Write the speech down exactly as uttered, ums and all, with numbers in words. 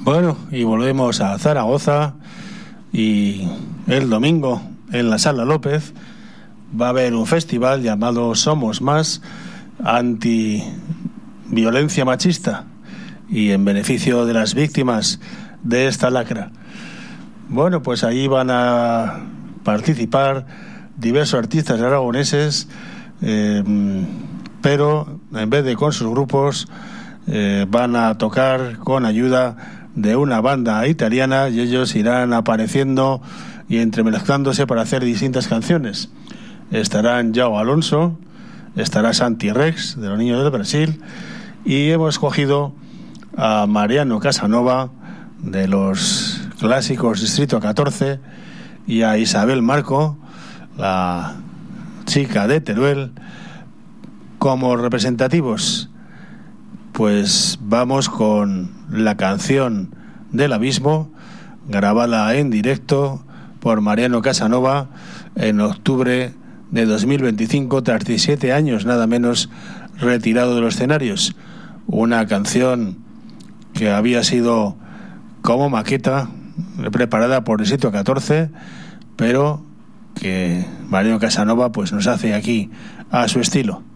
Bueno, y volvemos a Zaragoza, y el domingo en la Sala López va a haber un festival llamado Somos Más, anti violencia machista y en beneficio de las víctimas de esta lacra. Bueno, pues ahí van a participar diversos artistas aragoneses, eh, pero en vez de con sus grupos, eh, van a tocar con ayuda de una banda italiana, y ellos irán apareciendo y entremezclándose para hacer distintas canciones. Estarán João Alonso, estará Santi Rex, de los Niños del Brasil, y hemos cogido a Mariano Casanova, de los clásicos Distrito catorce, y a Isabel Marco, la chica de Teruel, como representativos. Pues vamos con la canción del Abismo, grabada en directo por Mariano Casanova en octubre de dos mil veinticinco, tras diecisiete años nada menos retirado de los escenarios. Una canción que había sido como maqueta preparada por Distrito catorce, pero que Mariano Casanova pues nos hace aquí a su estilo.